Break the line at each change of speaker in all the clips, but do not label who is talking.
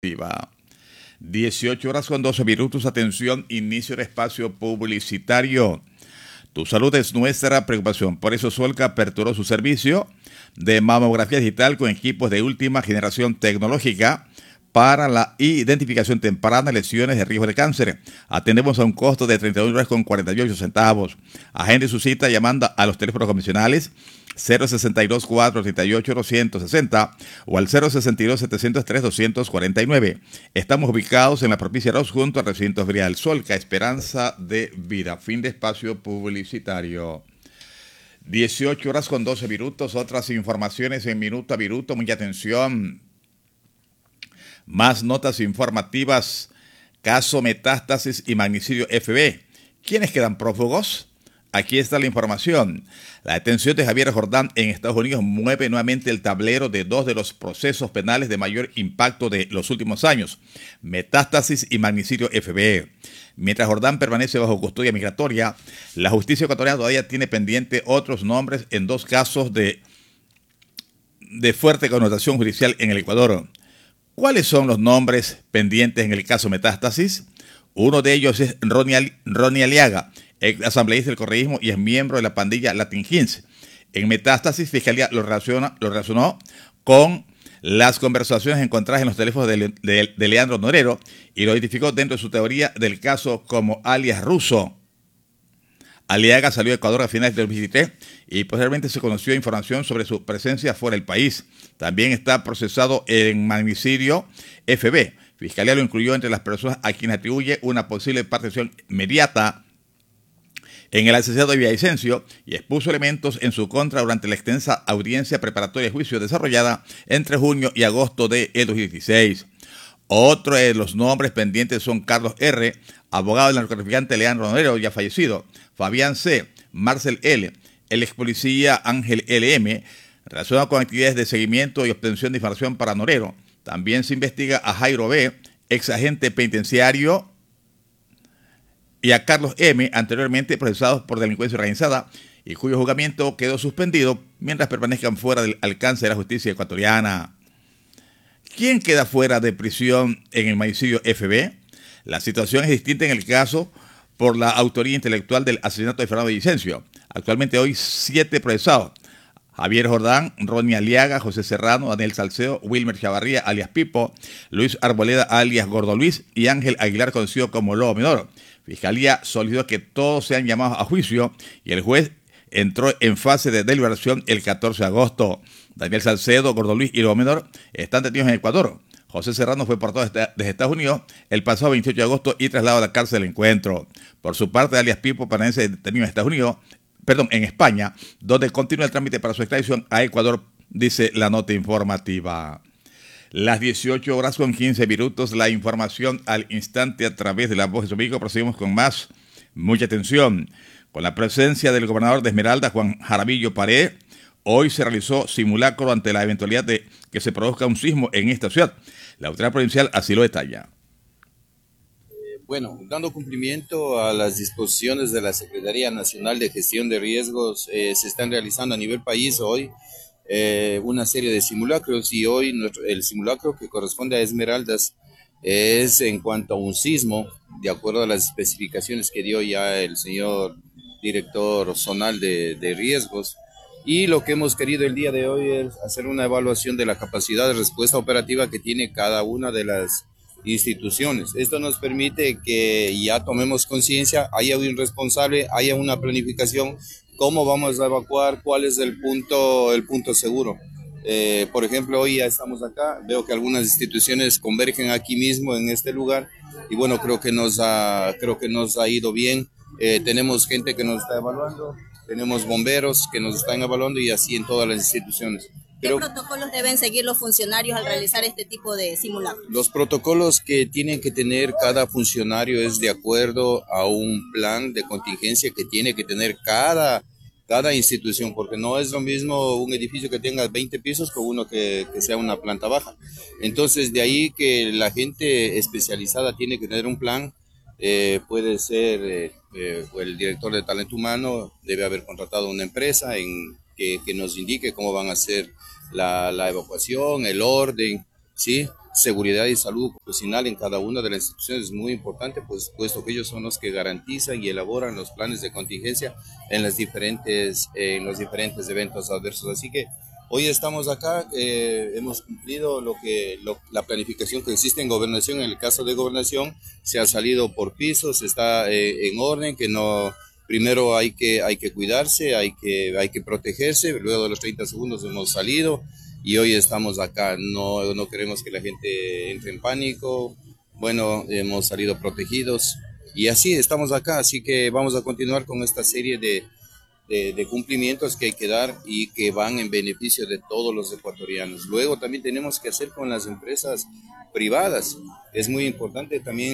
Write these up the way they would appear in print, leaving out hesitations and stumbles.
informativa. 18 horas con 12 minutos, atención, inicio del espacio publicitario. Tu salud es nuestra preocupación, por eso Solca aperturó su servicio de mamografía digital con equipos de última generación tecnológica para la identificación temprana de lesiones de riesgo de cáncer. Atendemos a un costo de $31.48. Agende su cita llamando a los teléfonos convencionales 062-438-260 o al 062-703-249. Estamos ubicados en la provincia de Arroz, junto al recinto ferial Solca, esperanza de vida. Fin de espacio publicitario. 18 horas con 12 minutos. Otras informaciones en minuto a minuto. Mucha atención. Más notas informativas. Caso Metástasis y Magnicidio FB. ¿Quiénes quedan prófugos? Aquí está la información. La detención de Javier Jordán en Estados Unidos mueve nuevamente el tablero de dos de los procesos penales de mayor impacto de los últimos años, Metástasis y Magnicidio FB. Mientras Jordán permanece bajo custodia migratoria, la justicia ecuatoriana todavía tiene pendiente otros nombres en dos casos de fuerte connotación judicial en el Ecuador. ¿Cuáles son los nombres pendientes en el caso Metástasis? Uno de ellos es Ronnie Aliaga, ex asambleísta del correísmo y es miembro de la pandilla Latin Kings. En Metástasis, Fiscalía lo relacionó con las conversaciones encontradas en los teléfonos de Leandro Norero y lo identificó dentro de su teoría del caso como alias ruso. Aliaga salió de Ecuador a finales de 2023 y posteriormente se conoció información sobre su presencia fuera del país. También está procesado en Magnicidio FB. Fiscalía lo incluyó entre las personas a quienes atribuye una posible participación inmediata en el asesinato de Villavicencio y expuso elementos en su contra durante la extensa audiencia preparatoria de juicio desarrollada entre junio y agosto de 2016. Otro de los nombres pendientes son Carlos R., abogado del narcotraficante Leandro Norero, ya fallecido, Fabián C., Marcel L., el ex policía Ángel L.M., relacionado con actividades de seguimiento y obtención de información para Norero. También se investiga a Jairo B., ex agente penitenciario, y a Carlos M., anteriormente procesados por delincuencia organizada y cuyo juzgamiento quedó suspendido mientras permanezcan fuera del alcance de la justicia ecuatoriana. ¿Quién queda fuera de prisión en el magnicidio FB? La situación es distinta en el caso por la autoría intelectual del asesinato de Fernando Villavicencio. Actualmente hoy 7 procesados: Javier Jordán, Ronnie Aliaga, José Serrano, Daniel Salcedo, Wilmer Chavarría, alias Pipo, Luis Arboleda, alias Gordo Luis, y Ángel Aguilar, conocido como Lobo Menor. Fiscalía solicitó que todos sean llamados a juicio y el juez entró en fase de deliberación el 14 de agosto. Daniel Salcedo, Gordo Luis y Lobo Menor están detenidos en Ecuador. José Serrano fue portado desde Estados Unidos el pasado 28 de agosto y trasladado a la cárcel del Encuentro. Por su parte, alias Pipo permanece detenido en España, donde continúa el trámite para su extradición a Ecuador, dice la nota informativa. Las 18 horas con 15 minutos, la información al instante a través de la voz de su amigo. Proseguimos con más. Mucha atención. Con la presencia del gobernador de Esmeralda, Juan Jaramillo Pared, hoy se realizó simulacro ante la eventualidad de que se produzca un sismo en esta ciudad. La autoridad provincial así lo detalla.
Bueno, dando cumplimiento a las disposiciones de la Secretaría Nacional de Gestión de Riesgos, se están realizando a nivel país hoy una serie de simulacros, y hoy el simulacro que corresponde a Esmeraldas es en cuanto a un sismo, de acuerdo a las especificaciones que dio ya el señor director zonal de riesgos. Y lo que hemos querido el día de hoy es hacer una evaluación de la capacidad de respuesta operativa que tiene cada una de las instituciones. Esto nos permite que ya tomemos conciencia, haya un responsable, haya una planificación, cómo vamos a evacuar, cuál es el punto seguro. Por ejemplo, hoy ya estamos acá, veo que algunas instituciones convergen aquí mismo en este lugar, y bueno, creo que nos ha ido bien. Tenemos gente que nos está evaluando, tenemos bomberos que nos están evaluando, y así en todas las instituciones.
¿Qué protocolos deben seguir los funcionarios al realizar este tipo de simulacros?
Los protocolos que tienen que tener cada funcionario es de acuerdo a un plan de contingencia que tiene que tener cada institución, porque no es lo mismo un edificio que tenga 20 pisos que uno que sea una planta baja. Entonces, de ahí que la gente especializada tiene que tener un plan. Puede ser el director de talento humano debe haber contratado una empresa que nos indique cómo van a hacer la evacuación, el orden, ¿sí? seguridad y salud ocupacional en cada una de las instituciones es muy importante, pues, puesto que ellos son los que garantizan y elaboran los planes de contingencia en los diferentes eventos adversos. Así que hoy estamos acá, hemos cumplido la planificación que existe en gobernación. En el caso de gobernación se ha salido por pisos, está en orden, que no... Primero hay que cuidarse, hay que protegerse. Luego de los 30 segundos hemos salido y hoy estamos acá. No queremos que la gente entre en pánico. Bueno, hemos salido protegidos y así estamos acá. Así que vamos a continuar con esta serie de cumplimientos que hay que dar y que van en beneficio de todos los ecuatorianos. Luego también tenemos que hacer con las empresas privadas. Es muy importante también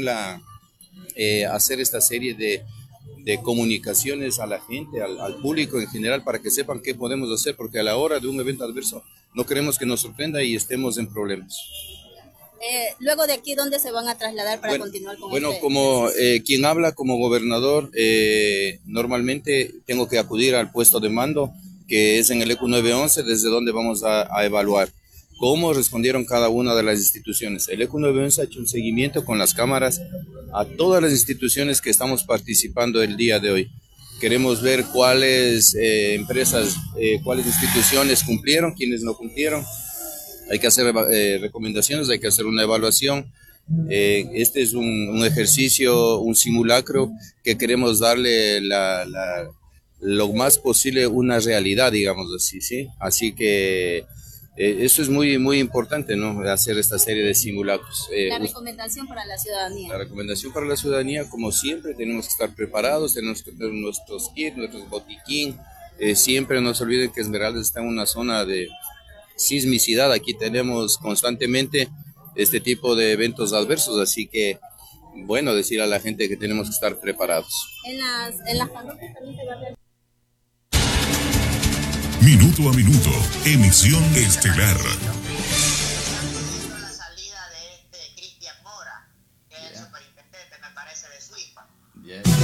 hacer esta serie de comunicaciones a la gente, al público en general, para que sepan qué podemos hacer, porque a la hora de un evento adverso no queremos que nos sorprenda y estemos en problemas.
Luego de aquí, ¿dónde se van a trasladar para continuar con
Bueno, como quien habla como gobernador, normalmente tengo que acudir al puesto de mando, que es en el ECU 911, desde donde vamos a evaluar cómo respondieron cada una de las instituciones. El ECU 911 ha hecho un seguimiento con las cámaras a todas las instituciones que estamos participando el día de hoy. Queremos ver cuáles empresas, cuáles instituciones cumplieron, quiénes no cumplieron. Hay que hacer recomendaciones, hay que hacer una evaluación. Este es un ejercicio, un simulacro que queremos darle lo más posible una realidad, digamos así, ¿sí? Así que eso es muy, muy importante, ¿no? Hacer esta serie de simulacros.
La recomendación para la ciudadanía.
La recomendación para la ciudadanía, como siempre, tenemos que estar preparados, tenemos que tener nuestros kits, nuestros botiquín. Siempre no se olviden que Esmeraldas está en una zona de sismicidad. Aquí tenemos constantemente este tipo de eventos adversos, así que, bueno, decir a la gente que tenemos que estar preparados.
En las parroquias también se va a realizar.
Minuto a minuto, emisión estelar.